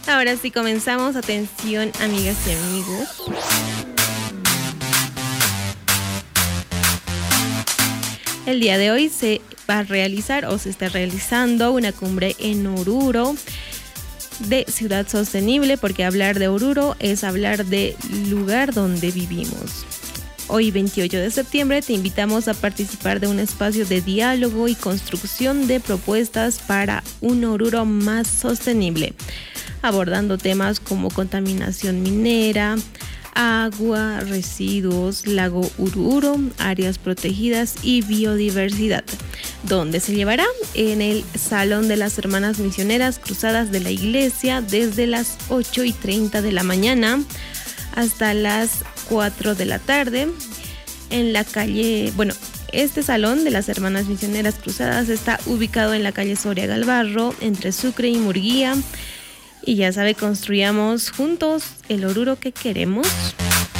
Ahora sí comenzamos. Atención, amigas y amigos. El día de hoy se va a realizar o se está realizando una cumbre en Oruro de Ciudad Sostenible, porque hablar de Oruro es hablar del lugar donde vivimos. Hoy, 28 de septiembre, te invitamos a participar de un espacio de diálogo y construcción de propuestas para un Oruro más sostenible, abordando temas como contaminación minera, agua, residuos, lago Oruro, áreas protegidas y biodiversidad, donde se llevará en el Salón de las Hermanas Misioneras Cruzadas de la Iglesia desde las 8:30 de la mañana hasta las 4 de la tarde en la calle, este Salón de las Hermanas Misioneras Cruzadas está ubicado en la calle Soria Galvarro, entre Sucre y Murguía. Y ya sabe, construyamos juntos el Oruro que queremos.